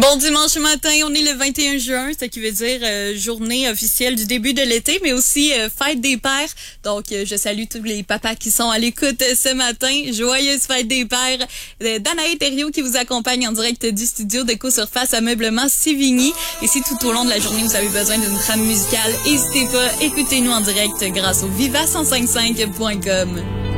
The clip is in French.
Bon dimanche matin, on est le 21 juin, ce qui veut dire journée officielle du début de l'été, mais aussi fête des pères. Donc, je salue tous les papas qui sont à l'écoute ce matin. Joyeuse fête des pères. Danae Thériault qui vous accompagne en direct du studio d'Éco-Surface Ameublement Sévigny. Et si tout au long de la journée, vous avez besoin d'une trame musicale, n'hésitez pas, écoutez-nous en direct grâce au viva105.5.com.